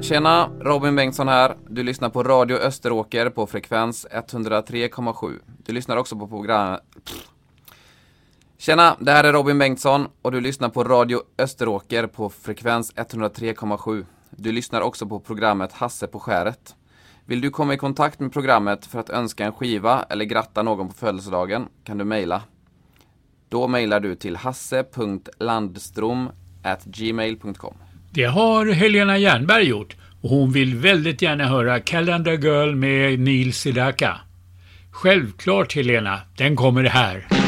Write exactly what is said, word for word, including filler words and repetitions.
Tjena, Robin Bengtsson här. Du lyssnar på Radio Österåker på frekvens etthundratre komma sju. Du lyssnar också på programmet... Tjena, det här är Robin Bengtsson och du lyssnar på Radio Österåker på frekvens etthundratre komma sju. Du lyssnar också på programmet Hasse på skäret. Vill du komma i kontakt med programmet för att önska en skiva eller gratta någon på födelsedagen kan du mejla. Då mejlar du till hasse punkt landstrom at gmail punkt com. Det har Helena Jernberg gjort och hon vill väldigt gärna höra Calendar Girl med Neil Sedaka. Självklart Helena, den kommer här.